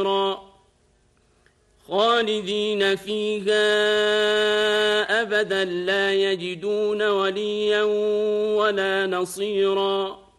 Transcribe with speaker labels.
Speaker 1: خالدين فيها أبدا لا يجدون وليا ولا نصيرا